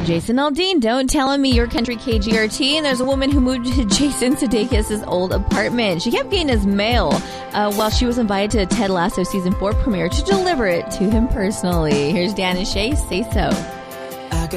Jason Aldean, don't tell me your country KGRT. And there's a woman who moved to Jason Sudeikis' old apartment. She kept getting his mail while she was invited to the Ted Lasso Season 4 premiere to deliver it to him personally. Here's Dan and Shay, Say So.